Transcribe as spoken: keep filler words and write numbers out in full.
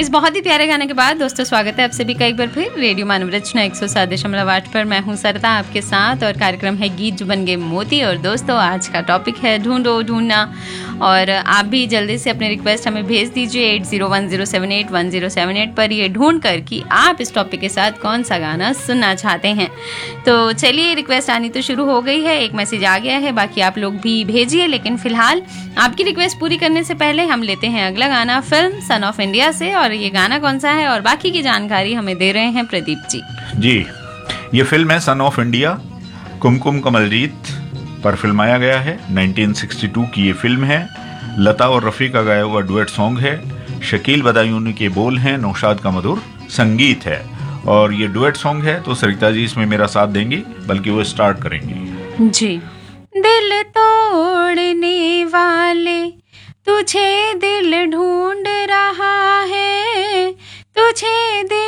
बहुत ही प्यारे गाने के बाद दोस्तों स्वागत है आप सभी का एक बार फिर रेडियो मानव रचना एक सौ सात दशमलव आठ पर। मैं हूं सरता आपके साथ और कार्यक्रम है गीत जो बन गए मोती। और दोस्तों आज का टॉपिक है ढूंढो ढूंढना। और आप भी जल्दी से अपने रिक्वेस्ट हमें भेज दीजिए eight zero one zero seven eight one zero seven eight पर, ये ढूंढ कर कि आप इस टॉपिक के साथ कौन सा गाना सुनना चाहते हैं। तो चलिए रिक्वेस्ट आनी तो शुरू हो गई है, एक मैसेज आ गया है, बाकी आप लोग भी भेजिए। लेकिन फिलहाल आपकी रिक्वेस्ट पूरी करने से पहले हम लेते हैं अगला गाना फिल्म सन ऑफ इंडिया से। और ये गाना कौन सा है और बाकी की जानकारी हमें दे रहे हैं प्रदीप जी। जी, ये फिल्म है सन ऑफ इंडिया, कुमकुम कमलजीत पर फिल्माया गया है। नाइनटीन सिक्सटी टू की ये फिल्म है। लता और रफ़ी का गाया हुआ डुएट सॉन्ग है। शकील बदायूनी के बोल हैं, नौशाद का मधुर संगीत है। और ये डुएट सॉन्ग है तो सरिता जी इसमें मेरा साथ देंगी, बल्कि वो स्टार्ट करेंगी। जी। दिल तोड़ने वाले तुझे दिल ढूंढ रहा है, तुझे दिल